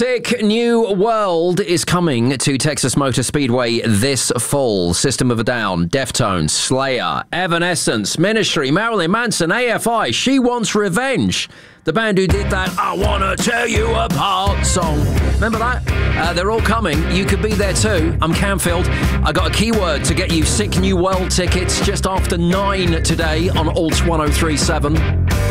Sick New World is coming to Texas Motor Speedway this fall. System of a Down, Deftones, Slayer, Evanescence, Ministry, Marilyn Manson, AFI, She Wants Revenge. The band who did that I Wanna Tear You Apart song. Remember that? They're all coming. You could be there too. I'm Camfield. I got a keyword to get you Sick New World tickets just after 9 today on Alt 1037.